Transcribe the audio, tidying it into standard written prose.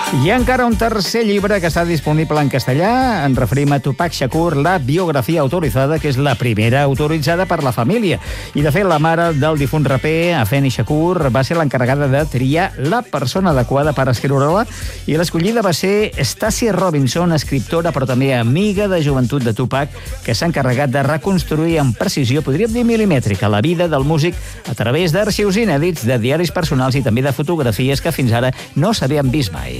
Hi ha encara un tercer llibre que està disponible en castellà. Ens referim a Tupac Shakur, la biografia autoritzada, que és la primera autoritzada per la família. I, de fet, la mare del difunt raper, Afeni Shakur, va ser l'encarregada de triar la persona adequada per escriure-la, i l'escollida va ser Stacy Robinson, escriptora, però també amiga de joventut de Tupac, que s'ha encarregat de reconstruir amb precisió, podríem dir milimètrica, la vida del músic a través d'arxius inèdits, de diaris personals i també de fotografies que fins ara no s'havien vist mai.